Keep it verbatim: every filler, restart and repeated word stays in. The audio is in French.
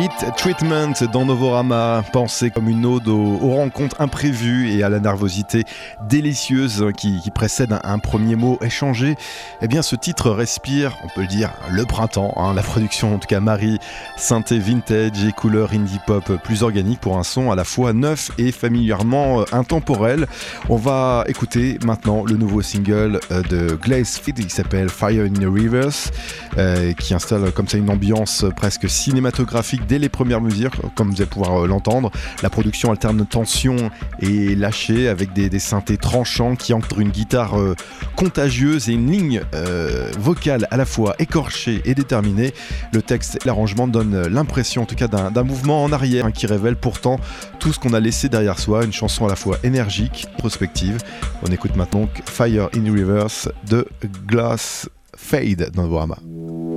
Heat Treatment dans Novorama, pensé comme une ode aux, aux rencontres imprévues et à la nervosité délicieuse qui, qui précède un, un premier mot échangé. Eh bien, ce titre respire, on peut le dire, le printemps. Hein, la production, en tout cas, marie synthé vintage et couleurs indie pop plus organiques pour un son à la fois neuf et familièrement intemporel. On va écouter maintenant le nouveau single de Glaze Fit qui s'appelle Fire in the Rivers, euh, qui installe comme ça une ambiance presque cinématographique dès les premières mesures, comme vous allez pouvoir l'entendre. La production alterne tension et lâcher avec des, des synthés tranchants qui encadrent une guitare euh, contagieuse et une ligne euh, vocale à la fois écorchée et déterminée. Le texte et l'arrangement donnent l'impression en tout cas d'un, d'un mouvement en arrière hein, qui révèle pourtant tout ce qu'on a laissé derrière soi. Une chanson à la fois énergique, prospective. On écoute maintenant Fire in Reverse de Glass Fade dans Novorama.